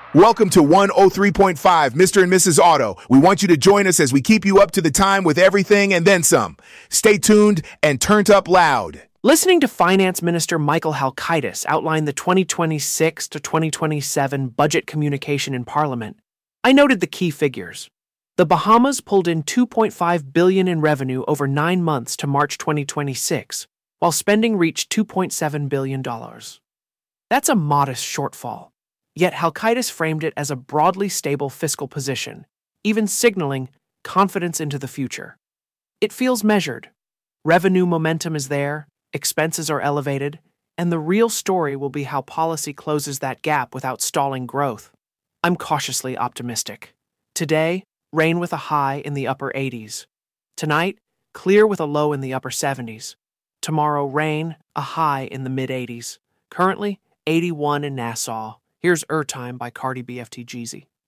Welcome to 103.5, Mr. and Mrs. Auto. We want you to join us as we keep you up to the time with everything and then some. Stay tuned and turned up loud. Listening to Finance Minister Michael Halkitis outline the 2026 to 2027 budget communication in Parliament, I noted the key figures. The Bahamas pulled in $2.5 billion in revenue over 9 months to March 2026, while spending reached $2.7 billion. That's a modest shortfall. Yet Halkitis framed it as a broadly stable fiscal position, even signaling confidence into the future. It feels measured. Revenue momentum is there, expenses are elevated, and the real story will be how policy closes that gap without stalling growth. I'm cautiously optimistic. Today, rain with a high in the upper 80s. Tonight, clear with a low in the upper 70s. Tomorrow, rain, a high in the mid-80s. Currently, 81 in Nassau. Here's Time by Cardi B FT Jeezy.